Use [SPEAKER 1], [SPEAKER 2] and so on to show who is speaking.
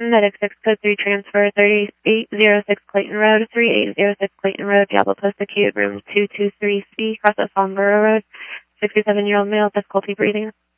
[SPEAKER 1] Medic 6 code 3 transfer 3806 Clayton Road, 3806 Clayton Road, Diablo Post acute room 223C, across the Farnborough Road, 67-year-old male, difficulty breathing.